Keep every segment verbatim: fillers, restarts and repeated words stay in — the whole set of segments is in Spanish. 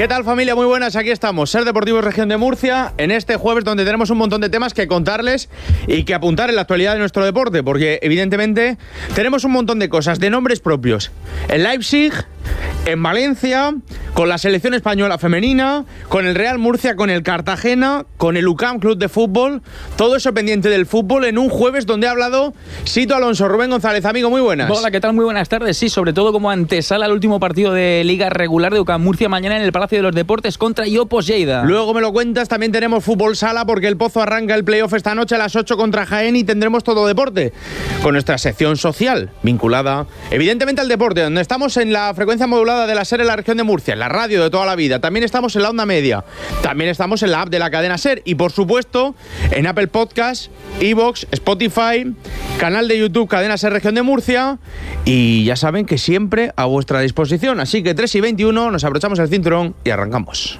¿Qué tal, familia? Muy buenas, aquí estamos, Ser Deportivos Región de Murcia, en este jueves donde tenemos un montón de temas que contarles y que apuntar en la actualidad de nuestro deporte, porque evidentemente tenemos un montón de cosas, de nombres propios. En Leipzig, en Valencia, con la selección española femenina, con el Real Murcia, con el Cartagena, con el U C A M Club de Fútbol, todo eso pendiente del fútbol en un jueves donde ha hablado Sito Alonso. Rubén González, amigo, muy buenas. Hola, ¿qué tal? Muy buenas tardes. Sí, sobre todo como antesala al último partido de Liga regular de U C A M Murcia mañana en el Palacio de los Deportes contra Iopos Lleida. Luego me lo cuentas, también tenemos fútbol sala porque el Pozo arranca el playoff esta noche a las ocho contra Jaén y tendremos todo deporte con nuestra sección social vinculada evidentemente al deporte, donde estamos en la frecuencia modulada de la SER en la región de Murcia, en la radio de toda la vida. También estamos en la onda media, también estamos en la app de la cadena SER y por supuesto en Apple Podcast, iVoox, Spotify, canal de YouTube Cadena SER Región de Murcia, y ya saben que siempre a vuestra disposición. Así que tres y veintiuno, nos abrochamos el cinturón y arrancamos.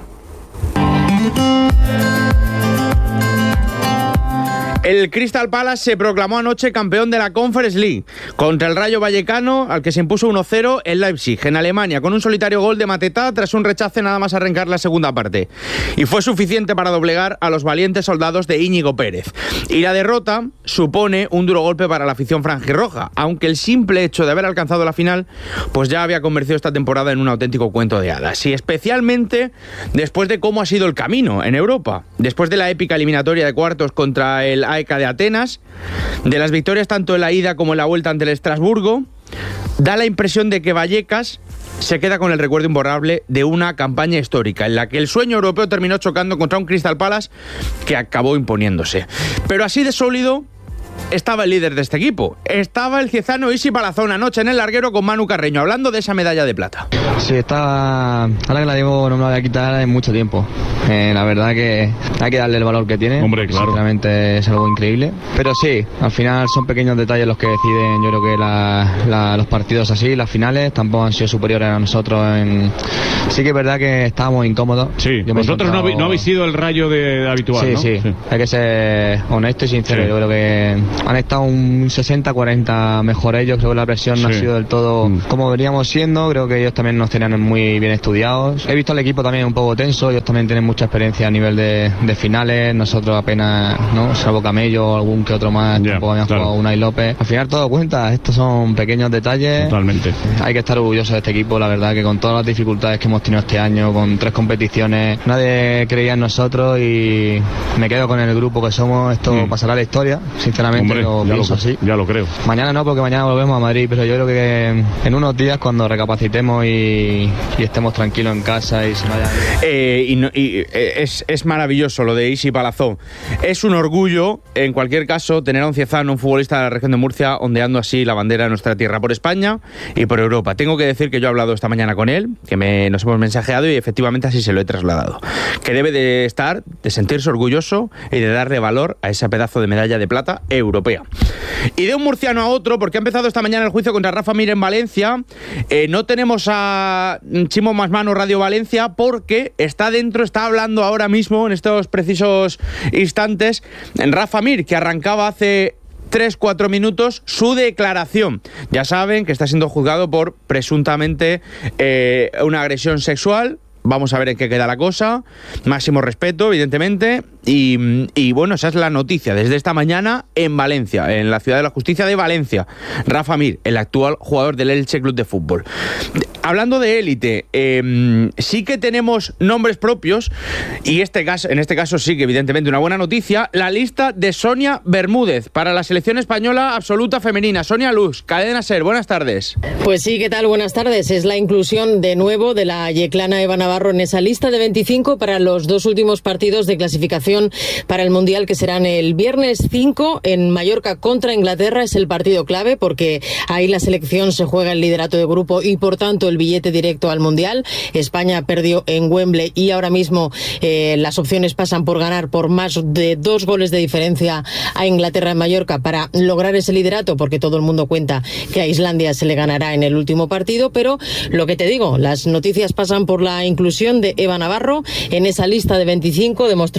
El Crystal Palace se proclamó anoche campeón de la Conference League contra el Rayo Vallecano, al que se impuso uno cero en Leipzig, en Alemania, con un solitario gol de Mateta tras un rechace nada más arrancar la segunda parte. Y fue suficiente para doblegar a los valientes soldados de Íñigo Pérez. Y la derrota supone un duro golpe para la afición franjirroja, aunque el simple hecho de haber alcanzado la final pues ya había convertido esta temporada en un auténtico cuento de hadas. Y especialmente después de cómo ha sido el camino en Europa. Después de la épica eliminatoria de cuartos contra el A E K de Atenas, de las victorias tanto en la ida como en la vuelta ante el Estrasburgo, da la impresión de que Vallecas se queda con el recuerdo imborrable de una campaña histórica en la que el sueño europeo terminó chocando contra un Crystal Palace que acabó imponiéndose. Pero así de sólido estaba el líder de este equipo, estaba el ciezano Isi Palazón anoche en el larguero con Manu Carreño, hablando de esa medalla de plata. Sí, estaba, ahora que la llevo no me la voy a quitar en mucho tiempo. Eh, la verdad que hay que darle el valor que tiene. Hombre, claro. Sinceramente es algo increíble. Pero sí, al final son pequeños detalles los que deciden, yo creo que la, la, los partidos así, las finales, tampoco han sido superiores a nosotros. En... Sí que es verdad que estábamos incómodos. Sí, yo vosotros encontrado... no, no habéis sido el Rayo de, de habitual, sí, ¿no? Sí, sí, hay que ser honesto y sincero. Sí. Yo creo que han estado un sesenta cuarenta mejor ellos, creo que la presión sí. no ha sido del todo mm. como veníamos siendo, creo que ellos también nos tenían muy bien estudiados. He visto al equipo también un poco tenso, ellos también tienen mucha experiencia a nivel de, de finales, nosotros apenas, ¿no? Salvo Camello, algún que otro más, yeah, tampoco habían claro. jugado Unai López. Al final todo cuenta, estos son pequeños detalles. Totalmente. Hay que estar orgullosos de este equipo, la verdad que con todas las dificultades que hemos tenido este año, con tres competiciones, nadie creía en nosotros y me quedo con el grupo que somos, esto mm. pasará a la historia, sinceramente. Hombre, lo pienso lo, así. Ya lo creo. Mañana no, porque mañana volvemos a Madrid, pero yo creo que en unos días cuando recapacitemos y, y estemos tranquilos en casa y se vaya... Eh, y, no, y eh, es, es maravilloso lo de Isi Palazón. Es un orgullo, en cualquier caso, tener a un ciezano, un futbolista de la región de Murcia, ondeando así la bandera de nuestra tierra por España y por Europa. Tengo que decir que yo he hablado esta mañana con él, que me, nos hemos mensajeado y efectivamente así se lo he trasladado. Que debe de estar, de sentirse orgulloso y de darle valor a ese pedazo de medalla de plata europea. Y de un murciano a otro, porque ha empezado esta mañana el juicio contra Rafa Mir en Valencia. Eh, no tenemos a Chimo Masmano Radio Valencia porque está dentro, está hablando ahora mismo, en estos precisos instantes, en Rafa Mir, que arrancaba hace tres cuatro minutos su declaración. Ya saben que está siendo juzgado por presuntamente eh, una agresión sexual. Vamos a ver en qué queda la cosa. Máximo respeto, evidentemente. Y, y bueno, esa es la noticia desde esta mañana en Valencia, en la Ciudad de la Justicia de Valencia. Rafa Mir, el actual jugador del Elche Club de Fútbol. Hablando de élite, eh, sí que tenemos nombres propios y este caso, en este caso sí que evidentemente una buena noticia, la lista de Sonia Bermúdez para la selección española absoluta femenina. Sonia Luz, Cadena SER, buenas tardes. Pues sí, ¿qué tal? Buenas tardes. Es la inclusión de nuevo de la yeclana Eva Navarro en esa lista de veinticinco para los dos últimos partidos de clasificación para el Mundial, que serán el viernes cinco en Mallorca contra Inglaterra. Es el partido clave porque ahí la selección se juega el liderato de grupo y por tanto el billete directo al Mundial. España perdió en Wembley y ahora mismo eh, las opciones pasan por ganar por más de dos goles de diferencia a Inglaterra en Mallorca para lograr ese liderato, porque todo el mundo cuenta que a Islandia se le ganará en el último partido. Pero lo que te digo, las noticias pasan por la inclusión de Eva Navarro en esa lista de veinticinco, demostrando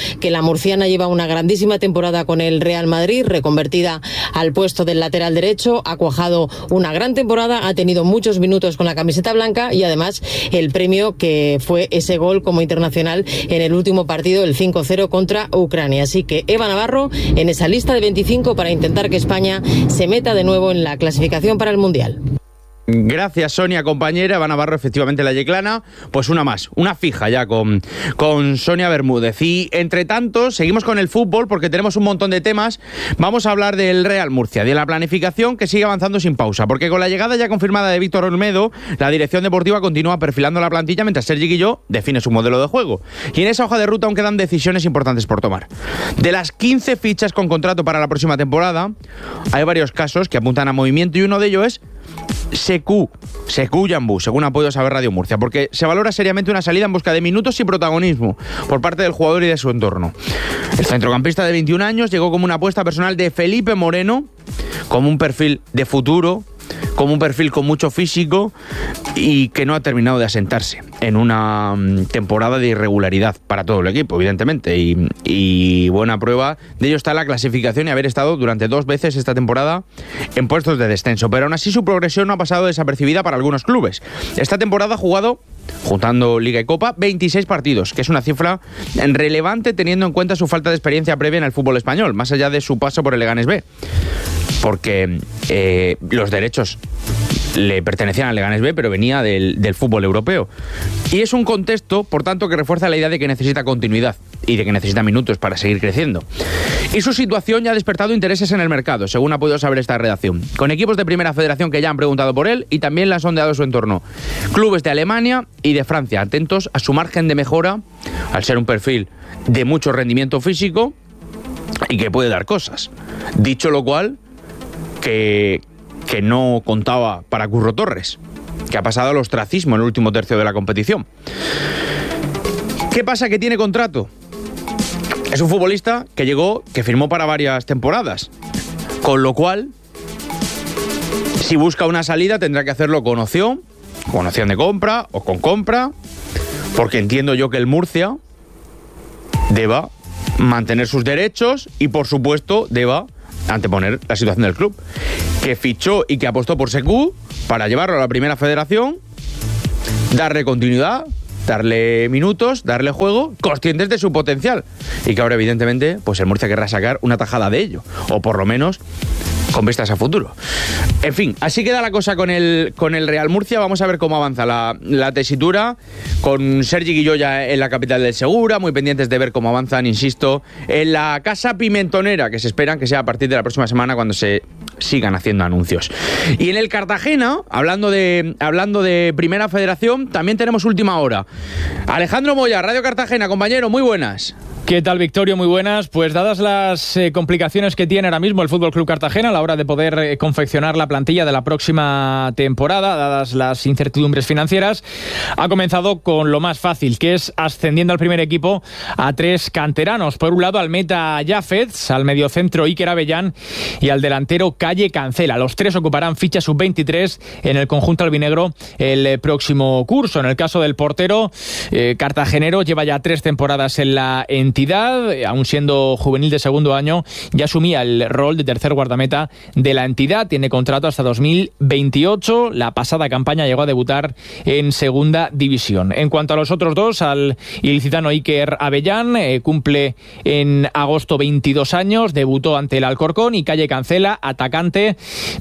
que la murciana lleva una grandísima temporada con el Real Madrid, reconvertida al puesto del lateral derecho, ha cuajado una gran temporada, ha tenido muchos minutos con la camiseta blanca y además el premio que fue ese gol como internacional en el último partido, el cinco cero contra Ucrania. Así que Eva Navarro en esa lista de veinticinco para intentar que España se meta de nuevo en la clasificación para el Mundial. Gracias, Sonia, compañera. Eva Navarro, efectivamente, la yeclana. Pues una más, una fija ya con, con Sonia Bermúdez. Y entre tanto, seguimos con el fútbol porque tenemos un montón de temas. Vamos a hablar del Real Murcia, de la planificación que sigue avanzando sin pausa. Porque con la llegada ya confirmada de Víctor Olmedo, la dirección deportiva continúa perfilando la plantilla mientras Sergi Guilló define su modelo de juego. Y en esa hoja de ruta aún quedan decisiones importantes por tomar. De las quince fichas con contrato para la próxima temporada, hay varios casos que apuntan a movimiento y uno de ellos es Sekou, Sekou Yambú, según ha podido saber Radio Murcia, porque se valora seriamente una salida en busca de minutos y protagonismo por parte del jugador y de su entorno. El centrocampista de veintiún años llegó como una apuesta personal de Felipe Moreno, como un perfil de futuro, como un perfil con mucho físico y que no ha terminado de asentarse en una temporada de irregularidad para todo el equipo, evidentemente, y, y buena prueba de ello está la clasificación y haber estado durante dos veces esta temporada en puestos de descenso, pero aún así su progresión no ha pasado desapercibida para algunos clubes. Esta temporada ha jugado, juntando Liga y Copa, veintiséis partidos, que es una cifra relevante teniendo en cuenta su falta de experiencia previa en el fútbol español, más allá de su paso por el Leganés B, porque eh, los derechos le pertenecían al Leganés B, pero venía del, del fútbol europeo. Y es un contexto, por tanto, que refuerza la idea de que necesita continuidad y de que necesita minutos para seguir creciendo. Y su situación ya ha despertado intereses en el mercado, según ha podido saber esta redacción, con equipos de Primera Federación que ya han preguntado por él y también le han sondeado su entorno. Clubes de Alemania y de Francia, atentos a su margen de mejora, al ser un perfil de mucho rendimiento físico y que puede dar cosas. Dicho lo cual, que... que no contaba para Curro Torres, que ha pasado al ostracismo en el último tercio de la competición. ¿Qué pasa? Que tiene contrato. Es un futbolista que llegó, que firmó para varias temporadas, con lo cual, si busca una salida tendrá que hacerlo con opción, con opción de compra o con compra, porque entiendo yo que el Murcia deba mantener sus derechos y, por supuesto, deba anteponer la situación del club, que fichó y que apostó por Sekou para llevarlo a la Primera Federación, darle continuidad, darle minutos, darle juego, conscientes de su potencial, y que ahora evidentemente pues el Murcia querrá sacar una tajada de ello, o por lo menos con vistas a futuro. En fin, así queda la cosa con el, con el Real Murcia. Vamos a ver cómo avanza la, la tesitura, con Sergi Guilló ya en la capital del Segura, muy pendientes de ver cómo avanzan, insisto, en la Casa Pimentonera, que se esperan que sea a partir de la próxima semana cuando se sigan haciendo anuncios. Y en el Cartagena, hablando de, hablando de Primera Federación, también tenemos última hora. Alejandro Moya, Radio Cartagena, compañero, muy buenas. ¿Qué tal, Victorio? Muy buenas. Pues dadas las eh, complicaciones que tiene ahora mismo el Fútbol Club Cartagena a la hora de poder eh, confeccionar la plantilla de la próxima temporada, dadas las incertidumbres financieras, ha comenzado con lo más fácil, que es ascendiendo al primer equipo a tres canteranos. Por un lado, al meta Jafetz, al mediocentro Iker Avellán y al delantero Calle Cancela. Los tres ocuparán ficha sub veintitrés en el conjunto albinegro el eh, próximo curso. En el caso del portero eh, cartagenero, lleva ya tres temporadas en la entidad. Aún siendo juvenil de segundo año, ya asumía el rol de tercer guardameta de la entidad. Tiene contrato hasta dos mil veintiocho. La pasada campaña llegó a debutar en segunda división. En cuanto a los otros dos, al ilicitano Iker Avellán, eh, cumple en agosto veintidós años, debutó ante el Alcorcón, y Calle Cancela, atacante,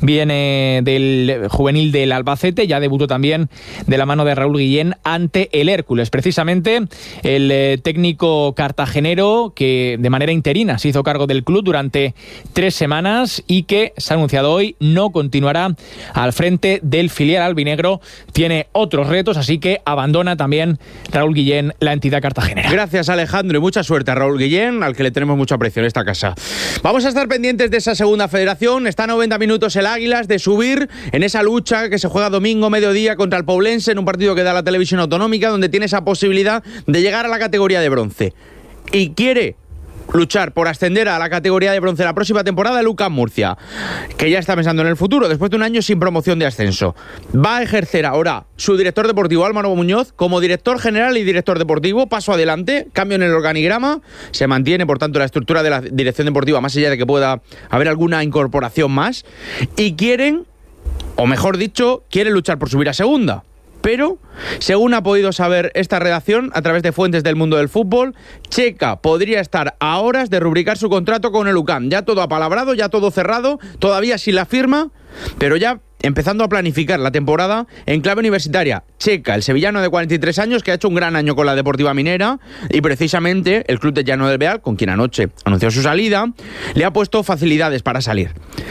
viene del juvenil del Albacete, ya debutó también de la mano de Raúl Guillén ante el Hércules. Precisamente el eh, técnico cartagenero, que de manera interina se hizo cargo del club durante tres semanas y que se ha anunciado hoy no continuará al frente del filial albinegro, tiene otros retos, así que abandona también Raúl Guillén la entidad cartagenera. Gracias, Alejandro, y mucha suerte a Raúl Guillén, al que le tenemos mucho aprecio en esta casa. Vamos a estar pendientes de esa segunda federación. Está a noventa minutos el Águilas de subir en esa lucha que se juega domingo mediodía contra el Poblense, en un partido que da la televisión autonómica, donde tiene esa posibilidad de llegar a la categoría de bronce. Y quiere luchar por ascender a la categoría de bronce la próxima temporada el U C A M Murcia, que ya está pensando en el futuro después de un año sin promoción de ascenso. Va a ejercer ahora su director deportivo Álvaro Muñoz como director general y director deportivo, paso adelante, cambio en el organigrama, se mantiene por tanto la estructura de la dirección deportiva más allá de que pueda haber alguna incorporación más, y quieren, o mejor dicho, quieren luchar por subir a segunda. Pero, según ha podido saber esta redacción a través de fuentes del mundo del fútbol, Checa podría estar a horas de rubricar su contrato con el U C A M. Ya todo apalabrado, ya todo cerrado, todavía sin la firma, pero ya empezando a planificar la temporada en clave universitaria. Checa, el sevillano de cuarenta y tres años, que ha hecho un gran año con la Deportiva Minera, y precisamente el club de Llano del Beal, con quien anoche anunció su salida, le ha puesto facilidades para salir.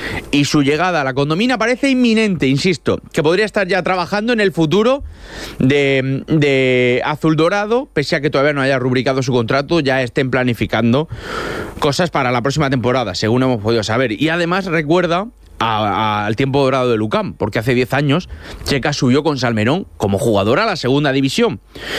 Y su llegada a la condomina parece inminente, insisto, que podría estar ya trabajando en el futuro de, de Azul Dorado, pese a que todavía no haya rubricado su contrato, ya estén planificando cosas para la próxima temporada, según hemos podido saber. Y además recuerda A, a, al tiempo dorado del U C A M, porque hace diez años Checa subió con Salmerón como jugador a la segunda división.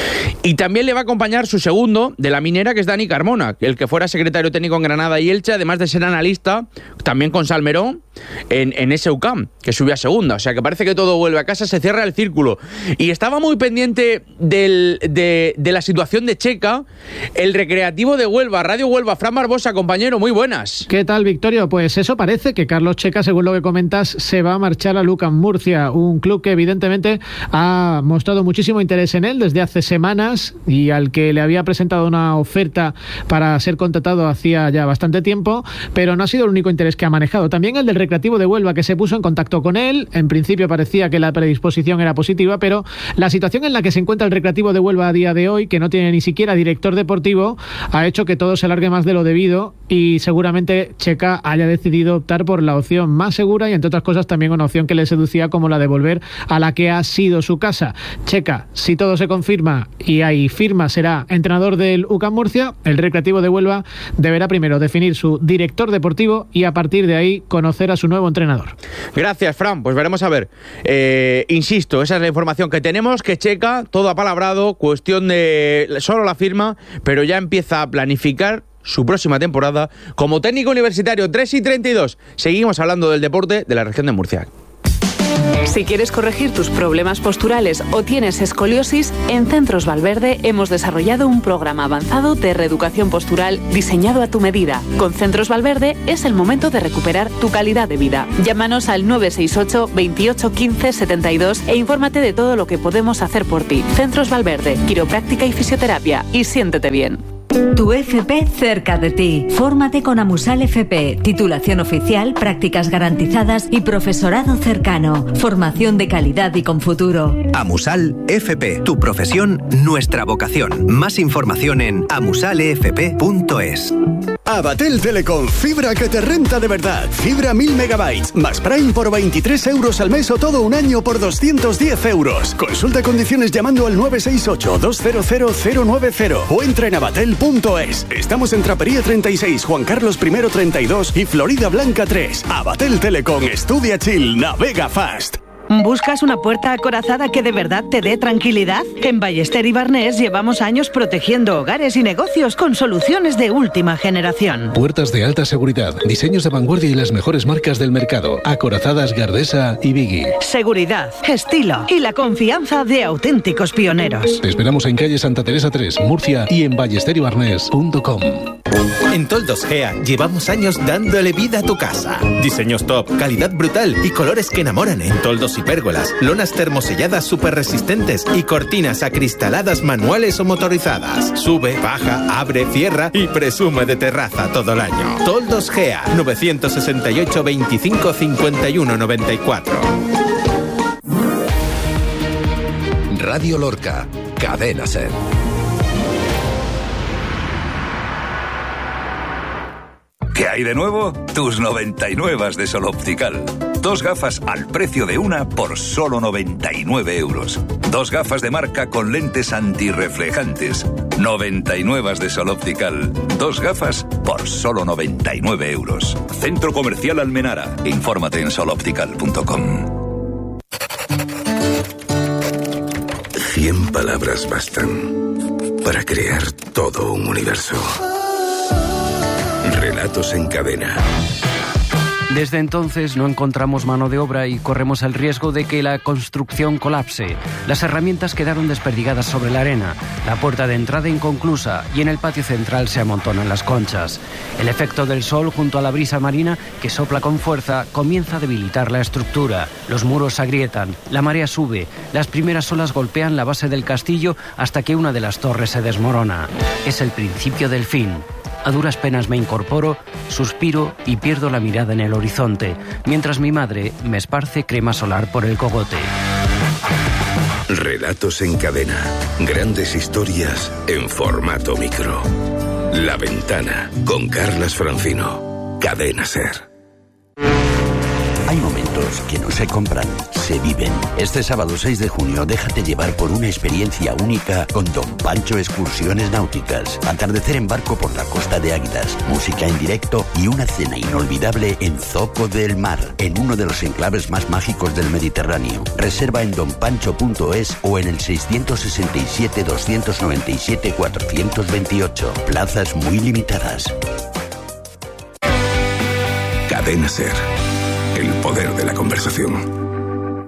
Y también le va a acompañar su segundo de la Minera, que es Dani Carmona, el que fuera secretario técnico en Granada y Elche, además de ser analista también con Salmerón en, en ese U C A M, que subió a segunda. O sea que parece que todo vuelve a casa, se cierra el círculo. Y estaba muy pendiente del, de, de la situación de Checa el Recreativo de Huelva, Radio Huelva. Fran Barbosa, compañero, muy buenas. ¿Qué tal, Victorio? Pues eso parece, que Carlos Checa, según lo que comentas, se va a marchar al U C A M Murcia, un club que evidentemente ha mostrado muchísimo interés en él desde hace semanas y al que le había presentado una oferta para ser contratado hacía ya bastante tiempo, pero no ha sido el único interés que ha manejado. También el del Recreativo de Huelva, que se puso en contacto con él. En principio parecía que la predisposición era positiva, pero la situación en la que se encuentra el Recreativo de Huelva a día de hoy, que no tiene ni siquiera director deportivo, ha hecho que todo se alargue más de lo debido y seguramente Checa haya decidido optar por la opción más segura y, entre otras cosas, también una opción que le seducía, como la de volver a la que ha sido su casa. Checa, si todo se confirma y hay firma, será entrenador del U C A M Murcia. El Recreativo de Huelva deberá primero definir su director deportivo y a partir de ahí conocer a su nuevo entrenador. Gracias, Fran. Pues veremos a ver. Eh, insisto, esa es la información que tenemos, que Checa, todo apalabrado, cuestión de solo la firma, pero ya empieza a planificar su próxima temporada como técnico universitario. Tres y treinta y dos. Seguimos hablando del deporte de la región de Murcia. Si quieres corregir tus problemas posturales o tienes escoliosis, en Centros Valverde hemos desarrollado un programa avanzado de reeducación postural diseñado a tu medida. Con Centros Valverde es el momento de recuperar tu calidad de vida. Llámanos al nueve seis ocho, veintiocho, quince, setenta y dos e infórmate de todo lo que podemos hacer por ti. Centros Valverde, quiropráctica y fisioterapia. Y siéntete bien. Tu F P cerca de ti. Fórmate con Amusal F P. Titulación oficial, prácticas garantizadas y profesorado cercano. Formación de calidad y con futuro. Amusal F P. Tu profesión, nuestra vocación. Más información en amusal f p punto es. Abatel Telecom, fibra que te renta de verdad. Fibra mil megabytes, más Prime por veintitrés euros al mes o todo un año por doscientos diez euros. Consulta condiciones llamando al nueve seis ocho, dos cero cero, cero nueve cero o entra en abatel punto es. Estamos en Trapería treinta y seis, Juan Carlos primero treinta y dos y Florida Blanca tres. Abatel Telecom, estudia chill, navega fast. ¿Buscas una puerta acorazada que de verdad te dé tranquilidad? En Ballester y Barnés llevamos años protegiendo hogares y negocios con soluciones de última generación. Puertas de alta seguridad, diseños de vanguardia y las mejores marcas del mercado. Acorazadas Gardesa y Biggie. Seguridad, estilo y la confianza de auténticos pioneros. Te esperamos en calle Santa Teresa tres, Murcia y en ballester y barnés punto com. En Toldos Gea llevamos años dándole vida a tu casa. Diseños top, calidad brutal y colores que enamoran en toldos y pérgolas, lonas termoselladas super resistentes y cortinas acristaladas manuales o motorizadas. Sube, baja, abre, cierra y presume de terraza todo el año. Toldos Gea, nueve seis ocho, veinticinco, cincuenta y uno, noventa y cuatro. Radio Lorca, Cadena Ser. ¿Qué hay de nuevo? Tus noventa y nueve de Sol Optical. Dos gafas al precio de una por solo noventa y nueve euros. Dos gafas de marca con lentes antirreflejantes. noventa y nueve de Sol Optical. Dos gafas por solo noventa y nueve euros. Centro Comercial Almenara. Infórmate en sol optical punto com. Cien palabras bastan para crear todo un universo. Relatos en cadena. Desde entonces no encontramos mano de obra y corremos el riesgo de que la construcción colapse. Las herramientas quedaron desperdigadas sobre la arena, la puerta de entrada inconclusa y en el patio central se amontonan las conchas. El efecto del sol junto a la brisa marina que sopla con fuerza comienza a debilitar la estructura. Los muros se agrietan, la marea sube, las primeras olas golpean la base del castillo hasta que una de las torres se desmorona. Es el principio del fin. A duras penas me incorporo, suspiro y pierdo la mirada en el horizonte, mientras mi madre me esparce crema solar por el cogote. Relatos en cadena. Grandes historias en formato micro. La Ventana, con Carlas Francino. Cadena SER. Hay momentos que no se compran, se viven. Este sábado seis de junio, déjate llevar por una experiencia única con Don Pancho Excursiones Náuticas. Atardecer en barco por la costa de Águilas, música en directo y una cena inolvidable en Zoco del Mar, en uno de los enclaves más mágicos del Mediterráneo. Reserva en don pancho punto es o en el seiscientos sesenta y siete, doscientos noventa y siete, cuatrocientos veintiocho. Plazas muy limitadas. Cadena SER. El poder de la conversación.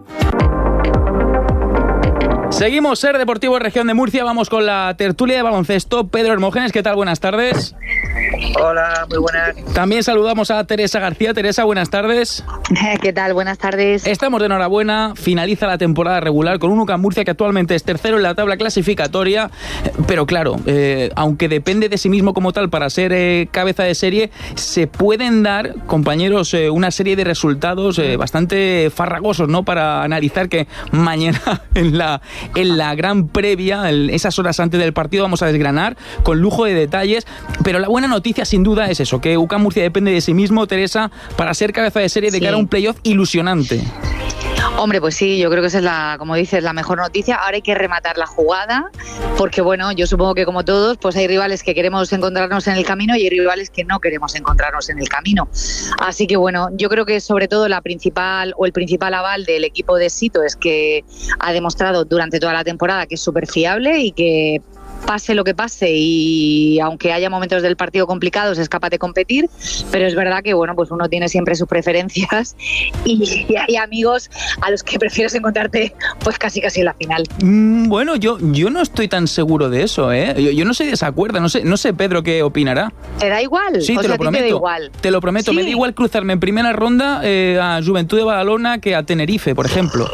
Seguimos, SER Deportivo Región de Murcia. Vamos con la tertulia de baloncesto. Pedro Hermógenes, ¿qué tal? Buenas tardes. Hola, muy buenas. También saludamos a Teresa García. Teresa, buenas tardes. ¿Qué tal? Buenas tardes. Estamos de enhorabuena. Finaliza la temporada regular con un UCAM Murcia que actualmente es tercero en la tabla clasificatoria. Pero claro, eh, aunque depende de sí mismo como tal para ser eh, cabeza de serie, se pueden dar, compañeros, eh, una serie de resultados eh, bastante farragosos, ¿no? Para analizar que mañana en la, en la gran previa, en esas horas antes del partido, vamos a desgranar con lujo de detalles. Pero la buena noticia, sin duda, es eso, que UCAM Murcia depende de sí mismo, Teresa, para ser cabeza de serie de sí. cara a un playoff ilusionante. Hombre, pues sí, yo creo que esa es la, como dices, la mejor noticia. Ahora hay que rematar la jugada, porque bueno, yo supongo que como todos, pues hay rivales que queremos encontrarnos en el camino y hay rivales que no queremos encontrarnos en el camino. Así que bueno, yo creo que sobre todo la principal o el principal aval del equipo de Sito es que ha demostrado durante toda la temporada que es súper fiable y que pase lo que pase y aunque haya momentos del partido complicados es capaz de competir, pero es verdad que bueno, pues uno tiene siempre sus preferencias y, y hay amigos a los que prefieres encontrarte pues casi casi en la final. Mm, bueno, yo yo no estoy tan seguro de eso, ¿eh? Yo, yo no soy de esa cuerda, no sé, no sé Pedro qué opinará. ¿Te da igual? Sí, o te sea, lo prometo. Te da igual. Te lo prometo, ¿sí? Me da igual cruzarme en primera ronda eh, a Juventud de Badalona que a Tenerife, por ejemplo.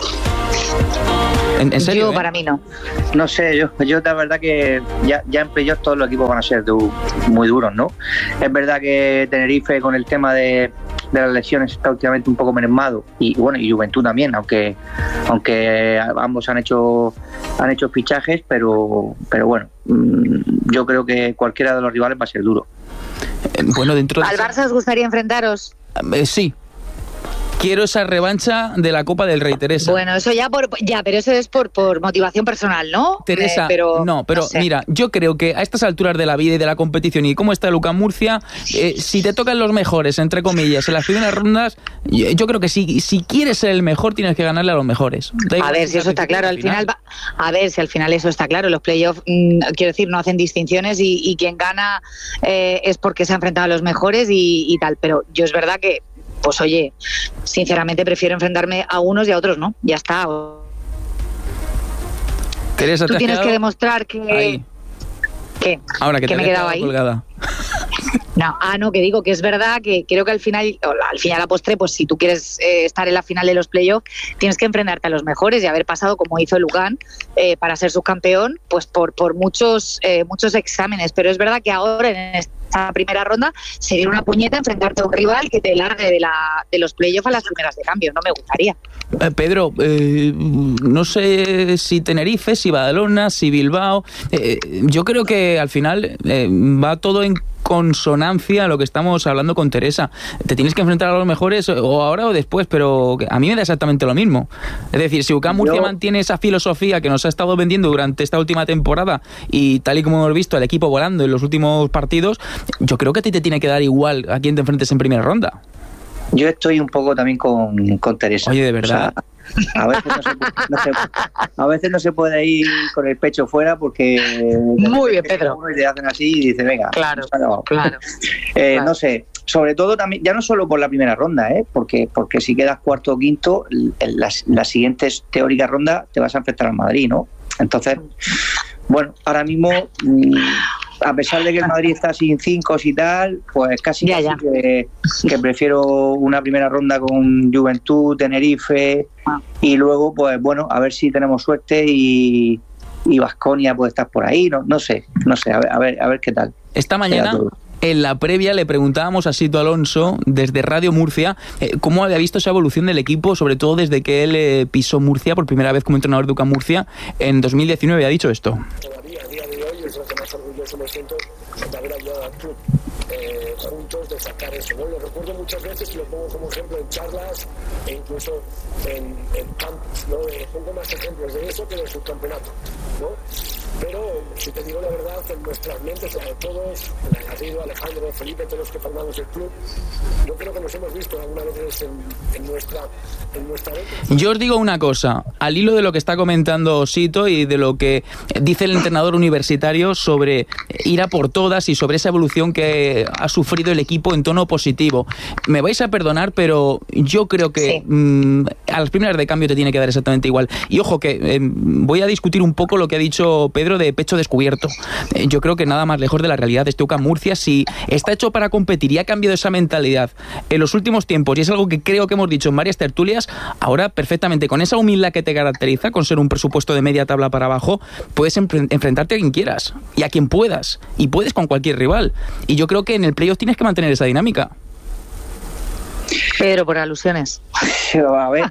¿En, en serio? Yo, ¿eh? Para mí no. No sé, yo, yo la verdad que ya, ya en playoff todos los equipos van a ser du, muy duros, ¿no? Es verdad que Tenerife con el tema de, de las lesiones está últimamente un poco mermado y bueno, y Juventud también, aunque aunque ambos han hecho han hecho fichajes, pero pero bueno, yo creo que cualquiera de los rivales va a ser duro. Bueno, dentro de ¿Al Barça os gustaría enfrentaros? Eh, sí. Quiero esa revancha de la Copa del Rey, Teresa. Bueno, eso ya por ya, pero eso es por, por motivación personal, ¿no? Teresa, eh, pero, no, pero no sé. Mira, yo creo que a estas alturas de la vida y de la competición y cómo está el UCAM Murcia, eh, si te tocan los mejores, entre comillas, en las primeras rondas, yo, yo creo que si, si quieres ser el mejor, tienes que ganarle a los mejores. A ver si eso está claro, al final, va, a ver si al final eso está claro, los playoffs, mmm, quiero decir, no hacen distinciones y, y quien gana eh, es porque se ha enfrentado a los mejores y, y tal, pero yo es verdad que pues oye, sinceramente prefiero enfrentarme a unos y a otros, ¿no? Ya está. Teresa, tú ¿te tienes has que demostrar que... Ahí. ¿Qué? Ahora que ¿Que te me he quedado ahí? Colgada. No, ah, no, que digo que es verdad que creo que al final, al final a la postre, pues si tú quieres eh, estar en la final de los playoffs, tienes que enfrentarte a los mejores y haber pasado, como hizo el UCAM, eh, para ser subcampeón, pues por, por muchos, eh, muchos exámenes. Pero es verdad que ahora en esta primera ronda sería una puñeta enfrentarte a un rival que te largue de, la, de los playoffs a las primeras de cambio. No me gustaría. Eh, Pedro, eh, no sé si Tenerife, si Badalona, si Bilbao. Eh, yo creo que al final eh, va todo en consonancia a lo que estamos hablando con Teresa. Te tienes que enfrentar a los mejores o ahora o después, pero a mí me da exactamente lo mismo. Es decir, si UCAM Murcia Yo... mantiene esa filosofía que nos ha estado vendiendo durante esta última temporada y tal y como hemos visto el equipo volando en los últimos partidos, yo creo que a ti te tiene que dar igual a quién te enfrentes en primera ronda. Yo estoy un poco también con, con Teresa. Oye, de verdad. O sea, a veces no se, no se, a veces no se puede ir con el pecho fuera porque muy bien, Pedro. Y te hacen así y dices, venga, claro, no claro. eh, claro. No sé, sobre todo también, ya no solo por la primera ronda, ¿eh? porque porque si quedas cuarto o quinto, en las, las siguientes teóricas rondas te vas a enfrentar al Madrid, ¿no? Entonces, bueno, ahora mismo, a pesar de que el Madrid está sin cinco y tal, pues casi, ya, casi ya. Que, que prefiero una primera ronda con Juventud, Tenerife, y luego, pues bueno, a ver si tenemos suerte y y Baskonia puede estar por ahí, no no sé, no sé, a ver, a ver, a ver qué tal. Esta mañana, en la previa, le preguntábamos a Sito Alonso, desde Radio Murcia, eh, cómo había visto esa evolución del equipo, sobre todo desde que él eh, pisó Murcia por primera vez como entrenador de U C A M Murcia en dos mil diecinueve. Ha dicho esto. Todavía a día de hoy es lo que más orgulloso me siento de haber ayudado al club eh, juntos, de sacar eso, ¿no? Lo recuerdo muchas veces y lo pongo como ejemplo en charlas e incluso en, en campus, ¿no? Eh, pongo más ejemplos de eso que del subcampeonato, ¿no? Pero, si te digo la verdad, en nuestras mentes, la de todos, la de Garrido, Alejandro, Felipe, todos los que formamos el club, yo creo que nos hemos visto alguna vez en, en nuestra en nuestra Yo os digo una cosa, al hilo de lo que está comentando Sito y de lo que dice el entrenador universitario sobre ir a por todas y sobre esa evolución que ha sufrido el equipo en tono positivo. Me vais a perdonar, pero yo creo que sí. mmm, a las primeras de cambio te tiene que dar exactamente igual. Y ojo que eh, voy a discutir un poco lo que ha dicho Pedro de pecho descubierto. Eh, yo creo que nada más lejos de la realidad de este U C A M Murcia. Si está hecho para competir y ha cambiado esa mentalidad en los últimos tiempos, y es algo que creo que hemos dicho en varias tertulias, ahora perfectamente con esa humildad que te caracteriza, con ser un presupuesto de media tabla para abajo, puedes enfre- enfrentarte a quien quieras y a quien puedas, y puedes con cualquier rival. Y yo creo que en el playoff tienes que mantener esa dinámica. Pedro, por alusiones. A ver,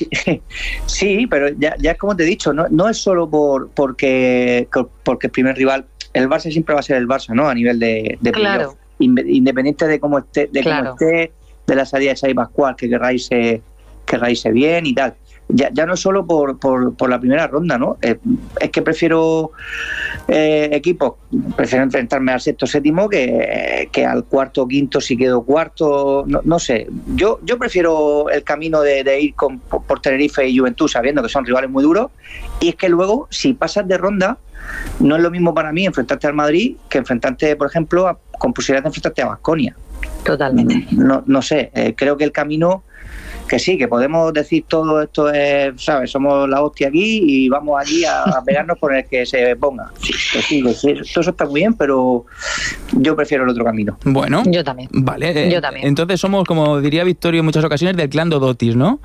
sí, pero ya, ya es como te he dicho, no, no es solo por porque porque el primer rival, el Barça siempre va a ser el Barça, ¿no? A nivel de, de claro. Independiente de cómo esté, de claro. cómo esté, de la salida de Xavi Pascual, que querráis eh, querráis bien y tal. Ya, ya no solo por, por, por la primera ronda, ¿no? Eh, es que prefiero eh, equipos, prefiero enfrentarme al sexto séptimo que, que al cuarto quinto si quedo cuarto, no, no sé. Yo yo prefiero el camino de, de ir con, por, por Tenerife y Juventud sabiendo que son rivales muy duros, y es que luego si pasas de ronda no es lo mismo para mí enfrentarte al Madrid que enfrentarte, por ejemplo, a, con posibilidad de enfrentarte a Baskonia. Totalmente. No, no sé, eh, creo que el camino, que sí, que podemos decir todo esto es, ¿sabes? Somos la hostia aquí y vamos allí a, a pegarnos por el que se ponga. Sí, pues sí, pues sí, todo eso está muy bien, pero yo prefiero el otro camino. Bueno, yo también. Vale, eh, yo también. Entonces somos, como diría Victorio en muchas ocasiones, del clan Dodotis, ¿no?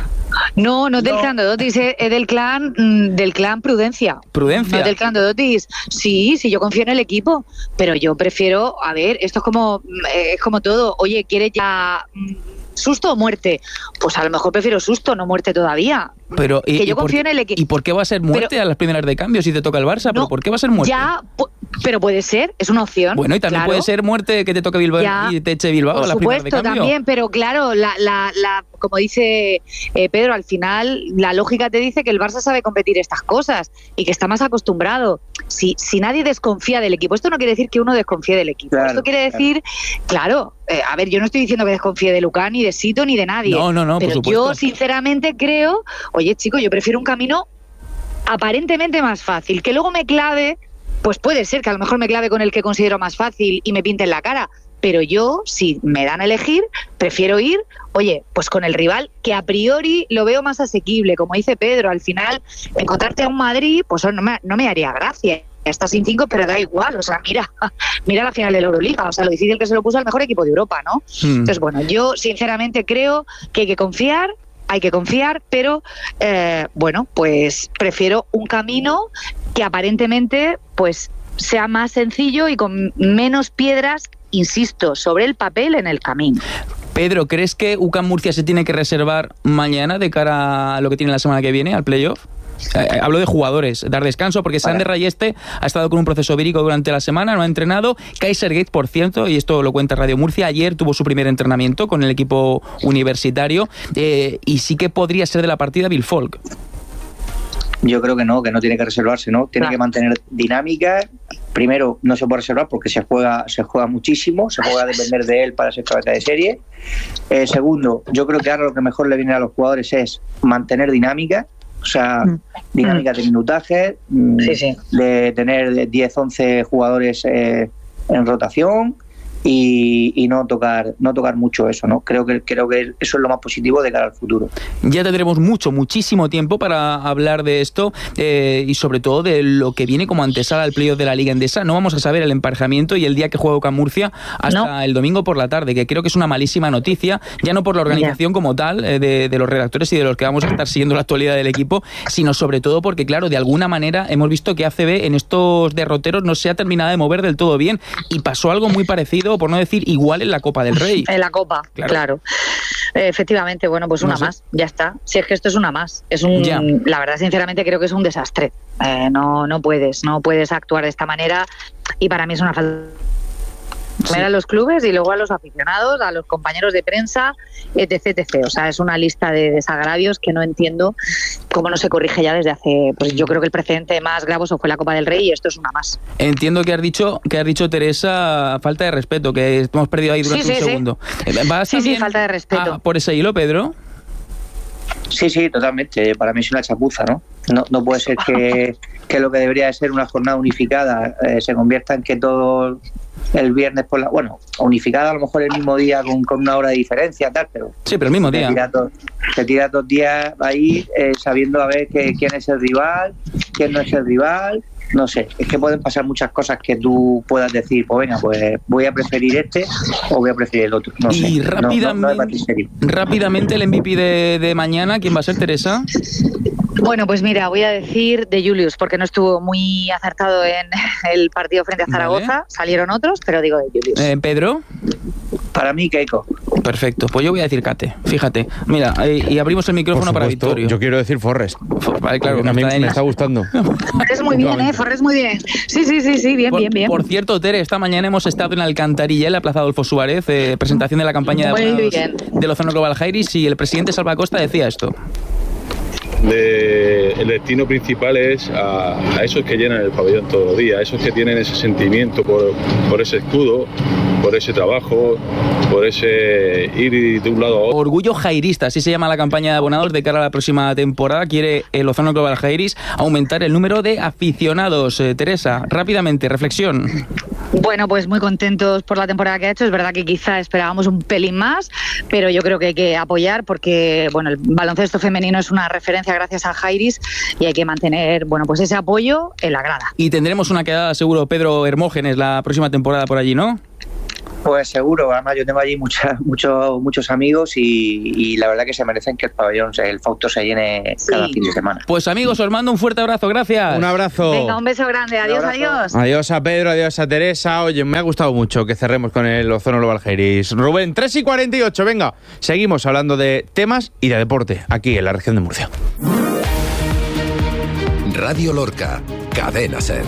No, no es del no. clan Dodotis, es, es del clan mm, del clan Prudencia. Prudencia. No es del clan Dodotis. Sí, sí, yo confío en el equipo, pero yo prefiero, a ver, esto es como es como todo. Oye, ¿quieres ya susto o muerte? Pues a lo mejor prefiero susto, no muerte todavía. Pero y, que yo y confío por, en el equipo. ¿Y por qué va a ser muerte pero, a las primeras de cambio si te toca el Barça? No, ¿pero por qué va a ser muerte? Ya, pero puede ser, es una opción. Bueno, y también claro. puede ser muerte que te toque Bilbao ya, y te eche Bilbao a las primeras de cambio. Por supuesto, también, pero claro, la, la, la, como dice eh, Pedro, al final la lógica te dice que el Barça sabe competir estas cosas y que está más acostumbrado. Si, si nadie desconfía del equipo, esto no quiere decir que uno desconfíe del equipo. Claro, esto quiere decir, claro, claro eh, a ver, yo no estoy diciendo que desconfíe de Lucán, ni de Sito, ni de nadie. No, no, no, pero por supuesto. Yo sinceramente creo, oye chicos, yo prefiero un camino aparentemente más fácil, que luego me clave, pues puede ser que a lo mejor me clave con el que considero más fácil y me pinte en la cara, pero yo, si me dan a elegir, prefiero ir, oye, pues con el rival que a priori lo veo más asequible, como dice Pedro. Al final, encontrarte a un Madrid, pues no me, no me haría gracia. Está sin cinco, pero da igual, o sea, mira, mira la final de la Euroliga, o sea, lo difícil que se lo puso al mejor equipo de Europa, ¿no? Mm. Entonces, bueno, yo sinceramente creo que hay que confiar, hay que confiar, pero eh, bueno, pues prefiero un camino que aparentemente pues sea más sencillo y con menos piedras, insisto, sobre el papel en el camino. Pedro, ¿crees que U C A M Murcia se tiene que reservar mañana de cara a lo que tiene la semana que viene, al playoff? Eh, hablo de jugadores, dar descanso, porque Sander Rayeste ha estado con un proceso vírico durante la semana, no ha entrenado. Kaiser Gates, por cierto, y esto lo cuenta Radio Murcia, ayer tuvo su primer entrenamiento con el equipo universitario, eh, y sí que podría ser de la partida Bill Folk. Yo creo que no, que no tiene que reservarse, ¿no? Tiene claro. que mantener dinámica. Primero, no se puede reservar porque se juega se juega muchísimo, se juega a depender de él para ser cabeza de serie. Eh, segundo, yo creo que ahora lo que mejor le viene a los jugadores es mantener dinámica, o sea, mm. dinámica de minutaje, sí, sí. de tener diez, once jugadores eh, en rotación y, y no tocar no tocar mucho eso, ¿no? Creo que creo que eso es lo más positivo de cara al futuro. Ya tendremos mucho, muchísimo tiempo para hablar de esto eh, y sobre todo de lo que viene como antesala al playoff de la Liga Endesa. No vamos a saber el emparejamiento y el día que juega Ucam Murcia hasta no. el domingo por la tarde, que creo que es una malísima noticia, ya no por la organización yeah. como tal, eh, de, de los redactores y de los que vamos a estar siguiendo la actualidad del equipo, sino sobre todo porque, claro, de alguna manera hemos visto que A C B en estos derroteros no se ha terminado de mover del todo bien y pasó algo muy parecido, por no decir igual, en la Copa del Rey. En la Copa, claro. claro. Efectivamente, bueno, pues una no sé. más, ya está. Si es que esto es una más. Es un, ya. La verdad, sinceramente, creo que es un desastre. Eh, no, no puedes, no puedes actuar de esta manera y para mí es una falta. Primero sí. a los clubes y luego a los aficionados, a los compañeros de prensa, etc, etcétera. O sea, es una lista de desagravios que no entiendo cómo no se corrige ya desde hace... Pues yo creo que el precedente más gravoso fue la Copa del Rey y esto es una más. Entiendo que has dicho, que has dicho Teresa, falta de respeto, que hemos perdido ahí durante sí, sí, un segundo. Sí, ¿Vas sí, sí, falta de respeto. A, por ese hilo, Pedro? Sí, sí, totalmente. Para mí es una chapuza, ¿no? No, no puede ser que, que lo que debería de ser una jornada unificada eh, se convierta en que todo... el viernes por la... Bueno, unificada a lo mejor el mismo día con, con una hora de diferencia, tal, pero... Sí, pero el mismo día. Te tiras dos, te tiras dos días ahí eh, sabiendo a ver que, quién es el rival, quién no es el rival... No sé, es que pueden pasar muchas cosas que tú puedas decir, pues venga, pues voy a preferir este o voy a preferir el otro. No y sé, rápidamente, no, no, no rápidamente el M V P de, de mañana, ¿quién va a ser, Teresa? Bueno, pues mira, voy a decir de Julius, porque no estuvo muy acertado en el partido frente a Zaragoza. Vale. Salieron otros, pero digo de Julius. Eh, ¿Pedro? Para mí, Keiko. Perfecto, pues yo voy a decir Kate, fíjate. Mira, eh, y abrimos el micrófono para Victorio. Yo quiero decir Forrest. Vale, claro, a mí me está gustando. Forrest muy bien, ¿eh? Forrest muy bien. Sí, sí, sí, sí, bien, por, bien, bien. Por cierto, Tere, esta mañana hemos estado en Alcantarilla, en la Plaza Adolfo Suárez, eh, presentación de la campaña de, de Lozano Global Jairis, y el presidente Salva Costa decía esto. De, el destino principal es a, a esos que llenan el pabellón todos los días, a esos que tienen ese sentimiento por, por ese escudo, por ese trabajo, por ese ir de un lado a otro. Orgullo Jairista, así se llama la campaña de abonados de cara a la próxima temporada. Quiere el Lozano Global Jairis aumentar el número de aficionados. Eh, Teresa, rápidamente, reflexión. Bueno, pues muy contentos por la temporada que ha hecho. Es verdad que quizá esperábamos un pelín más, pero yo creo que hay que apoyar porque, bueno, el baloncesto femenino es una referencia gracias a Jairis y hay que mantener, bueno, pues ese apoyo en la grada. Y tendremos una quedada seguro, Pedro Hermógenes, la próxima temporada por allí, ¿no? Pues seguro, además yo tengo allí mucha, muchos muchos amigos y, y la verdad que se merecen que el pabellón, el Fausto se llene sí. cada fin de semana. Pues amigos, os mando un fuerte abrazo, gracias. Un abrazo. Venga, un beso grande, adiós, adiós. Adiós a Pedro, adiós a Teresa. Oye, me ha gustado mucho que cerremos con el Lozano Global Jairis. Rubén, tres y cuarenta y ocho, venga, seguimos hablando de temas y de deporte aquí en la región de Murcia. Radio Lorca, Cadena Ser.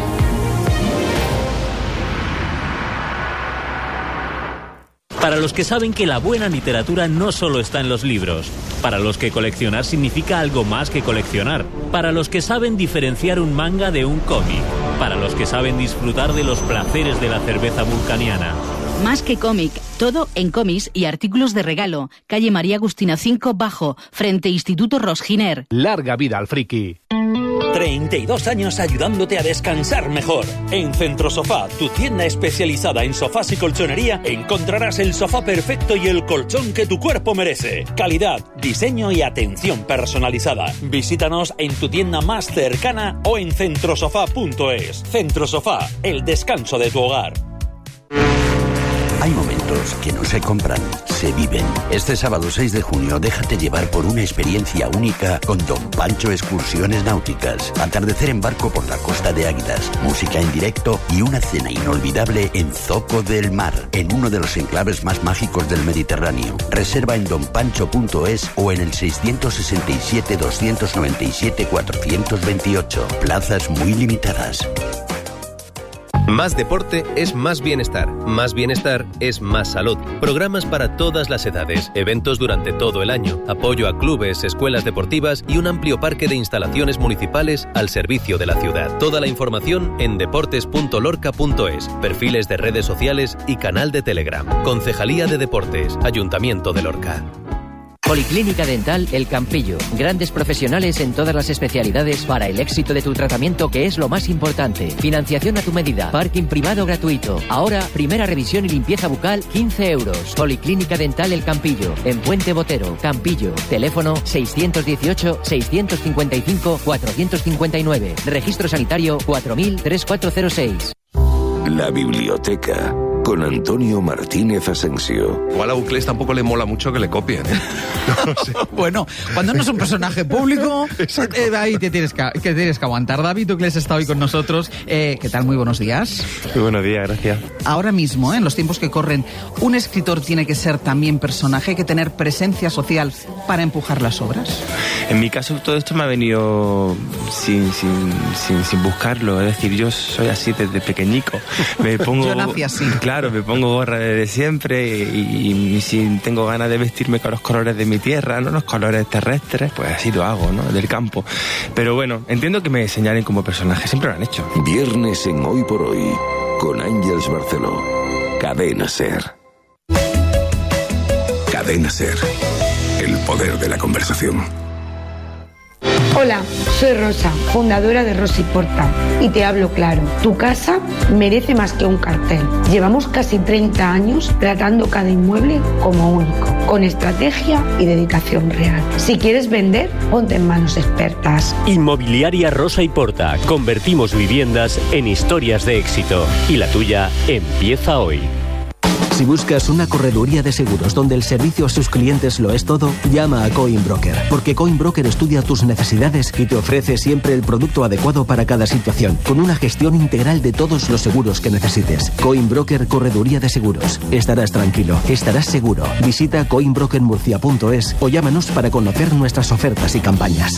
Para los que saben que la buena literatura no solo está en los libros, para los que coleccionar significa algo más que coleccionar, para los que saben diferenciar un manga de un cómic, para los que saben disfrutar de los placeres de la cerveza vulcaniana. Más que cómic, todo en cómics y artículos de regalo. Calle María Agustina cinco Bajo, frente Instituto Rosginer. Larga vida al friki. treinta y dos años ayudándote a descansar mejor. En Centrosofá, tu tienda especializada en sofás y colchonería, encontrarás el sofá perfecto y el colchón que tu cuerpo merece. Calidad, diseño y atención personalizada. Visítanos en tu tienda más cercana o en centrosofá punto es. Centrosofá, el descanso de tu hogar. Hay momentos que no se compran, se viven. Este sábado seis de junio, déjate llevar por una experiencia única con Don Pancho Excursiones Náuticas. Atardecer en barco por la Costa de Águilas, música en directo y una cena inolvidable en Zoco del Mar, en uno de los enclaves más mágicos del Mediterráneo. Reserva en don pancho punto es o en el seiscientos sesenta y siete, doscientos noventa y siete, cuatrocientos veintiocho. Plazas muy limitadas. Más deporte es más bienestar. Más bienestar es más salud. Programas para todas las edades, eventos durante todo el año, apoyo a clubes, escuelas deportivas y un amplio parque de instalaciones municipales al servicio de la ciudad. Toda la información en deportes punto lorca punto es, perfiles de redes sociales y canal de Telegram. Concejalía de Deportes, Ayuntamiento de Lorca. Policlínica Dental El Campillo. Grandes profesionales en todas las especialidades para el éxito de tu tratamiento, que es lo más importante. Financiación a tu medida. Parking privado gratuito. Ahora, primera revisión y limpieza bucal, quince euros. Policlínica Dental El Campillo. En Puente Botero, Campillo. Teléfono seiscientos dieciocho, seiscientos cincuenta y cinco, cuatrocientos cincuenta y nueve. Registro sanitario cuatro mil, tres cuatro cero seis. La biblioteca con Antonio Martínez Asensio. Igual a Uclés tampoco le mola mucho que le copien, ¿eh? No sé. Bueno, cuando no es un personaje público, eh, ahí te tienes que, que tienes que aguantar. David Uclés está hoy con nosotros. Eh, ¿Qué tal? Muy buenos días. Muy buenos días, gracias. Ahora mismo, ¿eh? en los tiempos que corren, un escritor tiene que ser también personaje, hay que tener presencia social para empujar las obras. En mi caso, todo esto me ha venido sin, sin, sin, sin buscarlo. Es decir, yo soy así desde pequeñico. Me pongo, yo nací así. Claro, me pongo gorra desde siempre y, y si tengo ganas de vestirme con los colores de mi tierra, no los colores terrestres, pues así lo hago, ¿no? Del campo. Pero bueno, entiendo que me señalen como personaje, siempre lo han hecho. Viernes en Hoy por Hoy, con Ángeles Barceló. Cadena SER. Cadena SER. El poder de la conversación. Hola, soy Rosa, fundadora de Rosa y Porta, y te hablo claro. Tu casa merece más que un cartel. Llevamos casi treinta años tratando cada inmueble como único, con estrategia y dedicación real. Si quieres vender, ponte en manos expertas. Inmobiliaria Rosa y Porta. Convertimos viviendas en historias de éxito. Y la tuya empieza hoy. Si buscas una correduría de seguros donde el servicio a sus clientes lo es todo, llama a Coinbroker, porque Coinbroker estudia tus necesidades y te ofrece siempre el producto adecuado para cada situación, con una gestión integral de todos los seguros que necesites. Coinbroker Correduría de Seguros. Estarás tranquilo, estarás seguro. Visita coinbroker murcia punto es o llámanos para conocer nuestras ofertas y campañas.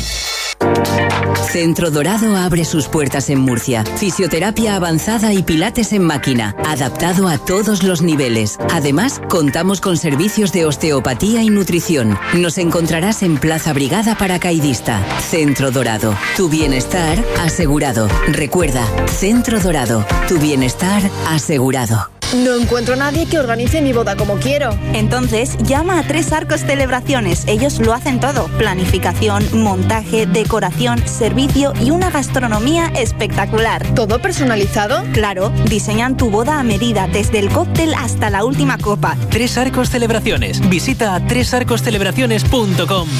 Centro Dorado abre sus puertas en Murcia. Fisioterapia avanzada y pilates en máquina, adaptado a todos los niveles. Además, contamos con servicios de osteopatía y nutrición. Nos encontrarás en Plaza Brigada Paracaidista. Centro Dorado. Tu bienestar asegurado. Recuerda, Centro Dorado. Tu bienestar asegurado. No encuentro a nadie que organice mi boda como quiero. Entonces, llama a Tres Arcos Celebraciones. Ellos lo hacen todo. Planificación, montaje, decoración, servicio y una gastronomía espectacular. ¿Todo personalizado? Claro. Diseñan tu boda a medida, desde el cóctel hasta la última copa. Tres Arcos Celebraciones. Visita tres arcos celebraciones punto com.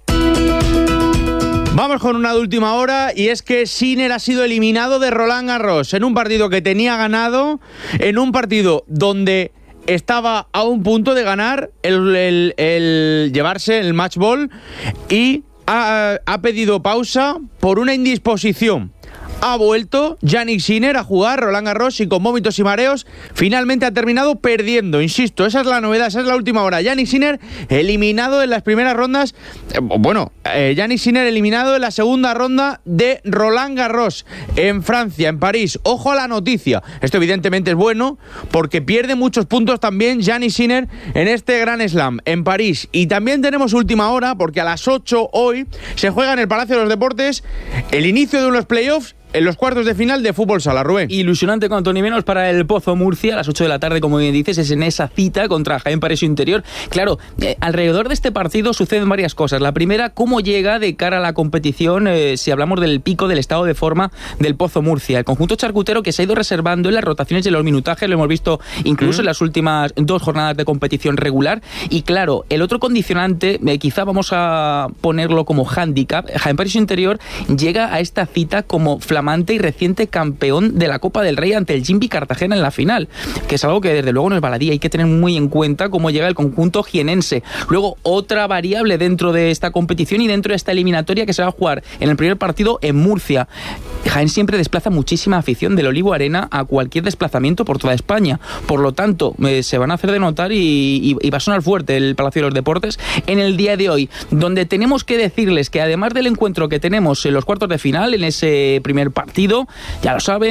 Vamos con una de última hora, y es que Sinner ha sido eliminado de Roland Garros en un partido que tenía ganado, en un partido donde estaba a un punto de ganar el, el, el llevarse el match ball, y ha, ha pedido pausa por una indisposición. Ha vuelto Jannik Sinner a jugar Roland Garros y con vómitos y mareos finalmente ha terminado perdiendo. Insisto, esa es la novedad, esa es la última hora. Jannik Sinner eliminado en las primeras rondas. Eh, bueno, eh, Jannik Sinner eliminado en la segunda ronda de Roland Garros en Francia, en París. Ojo a la noticia. Esto evidentemente es bueno porque pierde muchos puntos también Jannik Sinner en este Grand Slam en París. Y también tenemos última hora porque a las ocho hoy se juega en el Palacio de los Deportes el inicio de unos playoffs en los cuartos de final de fútbol sala, Rubén. Ilusionante cuanto ni menos para el Pozo Murcia, a las ocho de la tarde, como bien dices, es en esa cita contra Jaén Paraíso Interior. Claro, eh, alrededor de este partido suceden varias cosas. La primera, cómo llega de cara a la competición, eh, si hablamos del pico del estado de forma del Pozo Murcia. El conjunto charcutero que se ha ido reservando en las rotaciones y en los minutajes, lo hemos visto incluso mm. en las últimas dos jornadas de competición regular. Y claro, el otro condicionante, eh, quizá vamos a ponerlo como hándicap, Jaén Paraíso Interior llega a esta cita como flamante y reciente campeón de la Copa del Rey ante el Jimby Cartagena en la final, que es algo que desde luego no es baladí. Hay que tener muy en cuenta cómo llega el conjunto jienense. Luego, otra variable dentro de esta competición y dentro de esta eliminatoria que se va a jugar en el primer partido en Murcia. Jaén siempre desplaza muchísima afición del Olivo Arena a cualquier desplazamiento por toda España. Por lo tanto, eh, se van a hacer de notar y, y, y va a sonar fuerte el Palacio de los Deportes en el día de hoy, donde tenemos que decirles que además del encuentro que tenemos en los cuartos de final, en ese primer partido, ya lo saben,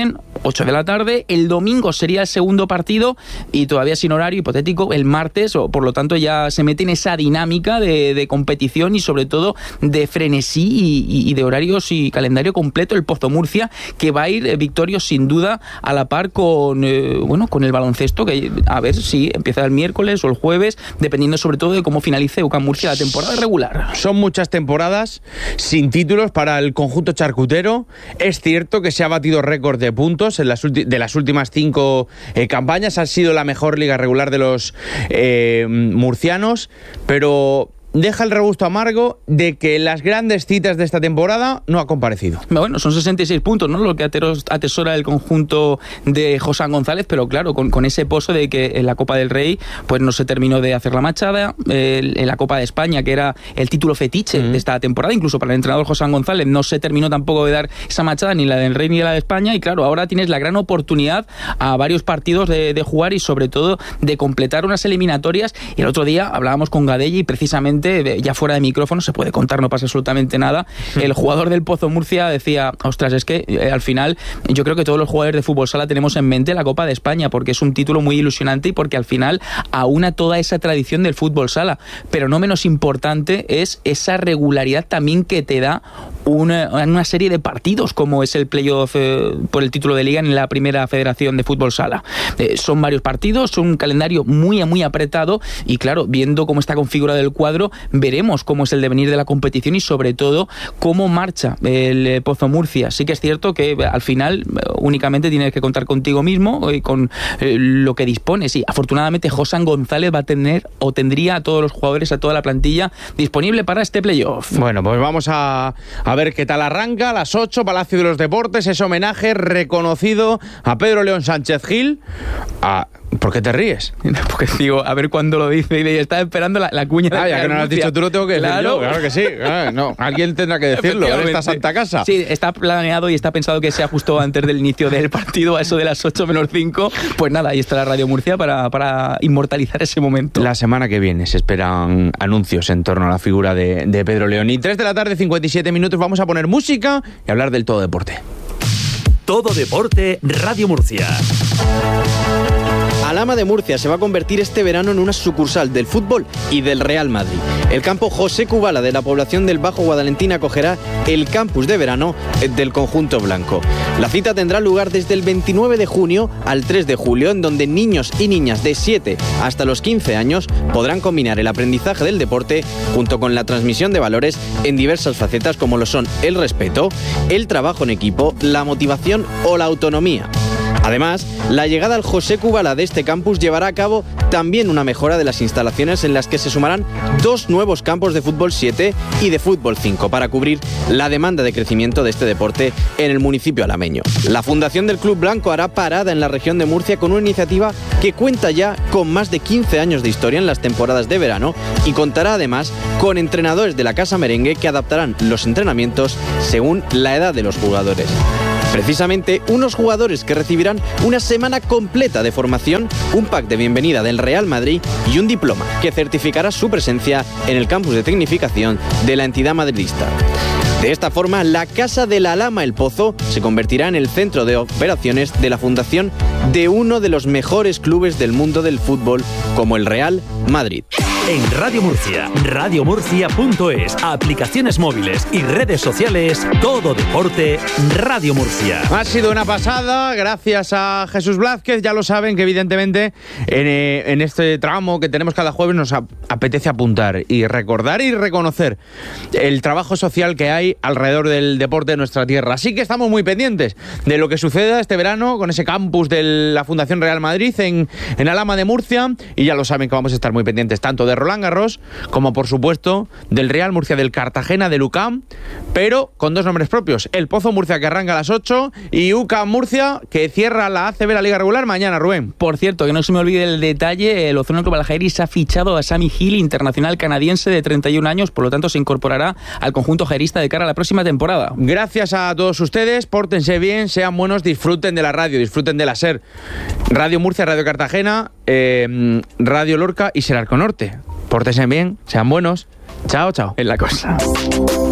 ocho de la tarde. El domingo sería el segundo partido y todavía sin horario hipotético el martes, o por lo tanto ya se mete en esa dinámica de, de competición y sobre todo de frenesí y, y de horarios y calendario completo el Pozo Murcia, que va a ir eh, Victorio sin duda a la par con eh, bueno con el baloncesto, que a ver si empieza el miércoles o el jueves, dependiendo sobre todo de cómo finalice UCAM Murcia la temporada regular. Son muchas temporadas sin títulos para el conjunto charcutero. Es cierto que se ha batido récord de puntos en las ulti- de las últimas cinco eh, campañas. Ha sido la mejor liga regular de los eh, murcianos, pero deja el regusto amargo de que las grandes citas de esta temporada no ha comparecido. Bueno, son sesenta y seis puntos, ¿no?, lo que atesora el conjunto de José González, pero claro, con, con ese pozo de que en la Copa del Rey pues no se terminó de hacer la machada, eh, en la Copa de España, que era el título fetiche mm. de esta temporada, incluso para el entrenador José González, no se terminó tampoco de dar esa machada, ni la del Rey ni la de España, y claro, ahora tienes la gran oportunidad a varios partidos de, de jugar y sobre todo de completar unas eliminatorias. Y el otro día hablábamos con Gadella y precisamente ya fuera de micrófono, se puede contar, no pasa absolutamente nada, el jugador del Pozo Murcia decía, ostras, es que eh, al final yo creo que todos los jugadores de fútbol sala tenemos en mente la Copa de España, porque es un título muy ilusionante y porque al final aúna toda esa tradición del fútbol sala, pero no menos importante es esa regularidad también que te da una, una serie de partidos, como es el playoff eh, por el título de liga en la primera federación de fútbol sala. Eh, son varios partidos, son un calendario muy muy apretado y claro, viendo cómo está configurado el cuadro, veremos cómo es el devenir de la competición y sobre todo cómo marcha el Pozo Murcia. Sí que es cierto que al final únicamente tienes que contar contigo mismo y con eh, lo que dispones, y afortunadamente José González va a tener o tendría a todos los jugadores, a toda la plantilla disponible para este playoff. Bueno, pues vamos a, a ver qué tal arranca. A las ocho, Palacio de los Deportes, ese homenaje reconocido a Pedro León Sánchez Gil. A ¿Por qué te ríes? Porque digo, a ver cuándo lo dice y estaba esperando la, la cuña. Ah, ya que no lo has dicho tú, lo tengo que decir claro. yo. Claro que sí. Ah, no, alguien tendrá que decirlo en esta santa casa. Sí, está planeado y está pensado que sea justo antes del inicio del partido, a eso de las ocho menos cinco. Pues nada, ahí está la Radio Murcia para, para inmortalizar ese momento. La semana que viene se esperan anuncios en torno a la figura de, de Pedro León. Y tres de la tarde, cincuenta y siete minutos, vamos a poner música y hablar del Todo Deporte. Todo Deporte, Radio Murcia. Alhama de Murcia se va a convertir este verano en una sucursal del fútbol y del Real Madrid. El campo José Kubala de la población del Bajo Guadalentín acogerá el campus de verano del conjunto blanco. La cita tendrá lugar desde el veintinueve de junio al tres de julio, en donde niños y niñas de siete hasta los quince años podrán combinar el aprendizaje del deporte junto con la transmisión de valores en diversas facetas como lo son el respeto, el trabajo en equipo, la motivación o la autonomía. Además, la llegada al José Kubala de este campus llevará a cabo también una mejora de las instalaciones, en las que se sumarán dos nuevos campos de fútbol siete y de fútbol cinco para cubrir la demanda de crecimiento de este deporte en el municipio alameño. La fundación del Club Blanco hará parada en la región de Murcia con una iniciativa que cuenta ya con más de quince años de historia en las temporadas de verano y contará además con entrenadores de la Casa Merengue que adaptarán los entrenamientos según la edad de los jugadores. Precisamente unos jugadores que recibirán una semana completa de formación, un pack de bienvenida del Real Madrid y un diploma que certificará su presencia en el campus de tecnificación de la entidad madridista. De esta forma, la Casa de la Alhama El Pozo se convertirá en el centro de operaciones de la fundación de uno de los mejores clubes del mundo del fútbol, como el Real Madrid. En Radio Murcia, radio murcia punto es, aplicaciones móviles y redes sociales, Todo Deporte, Radio Murcia. Ha sido una pasada, gracias a Jesús Blázquez. Ya lo saben que evidentemente en, eh, en este tramo que tenemos cada jueves nos ap- apetece apuntar y recordar y reconocer el trabajo social que hay alrededor del deporte de nuestra tierra. Así que estamos muy pendientes de lo que suceda este verano con ese campus de la Fundación Real Madrid en, en Alhama de Murcia, y ya lo saben que vamos a estar muy pendientes tanto de Roland Garros como por supuesto del Real Murcia, del Cartagena, del UCAM, pero con dos nombres propios: el Pozo Murcia, que arranca a las ocho, y UCAM Murcia, que cierra la A C B, la Liga Regular, mañana. Rubén, por cierto, que no se me olvide el detalle, el Ozona Club Aljairi ha fichado a Sammy Hill, internacional canadiense de treinta y un años, por lo tanto se incorporará al conjunto jairista de cara a la próxima temporada. Gracias a todos ustedes, pórtense bien, sean buenos, disfruten de la radio, disfruten de la SER, Radio Murcia, Radio Cartagena, eh, Radio Lorca y SER Arco Norte. Pórtense bien, sean buenos. Chao, chao. En la cosa.